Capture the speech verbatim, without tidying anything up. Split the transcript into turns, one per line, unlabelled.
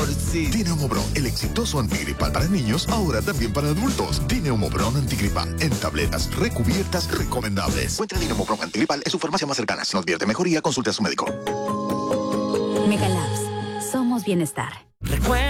sí.
Dineumobron, el exitoso antigripal para niños, ahora también para adultos. Dineumobron antigripal, en tabletas recubiertas recomendables. Encuentra Dineumobron antigripal en su farmacia más cercana. Si no advierte mejoría, consulte a su médico.
Megalabs. Somos bienestar.
Recuerda.